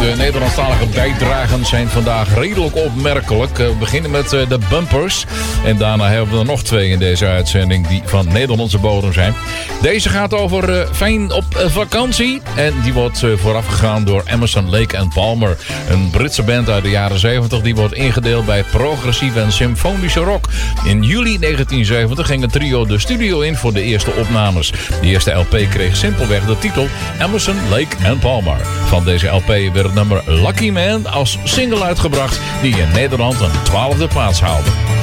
De Nederlandstalige bijdragen zijn vandaag redelijk opmerkelijk. We beginnen met de bumpers. En daarna hebben we er nog 2 in deze uitzending die van Nederlandse bodem zijn. Deze gaat over Fijn op vakantie. En die wordt voorafgegaan door Emerson, Lake and Palmer. Een Britse band uit de jaren 70. Die wordt ingedeeld bij progressieve en symfonische rock. In juli 1970 ging het trio de studio in voor de eerste opnames. De eerste LP kreeg simpelweg de titel Emerson, Lake and Palmer. Van deze LP werd het nummer Lucky Man als single uitgebracht die in Nederland een 12e plaats haalde.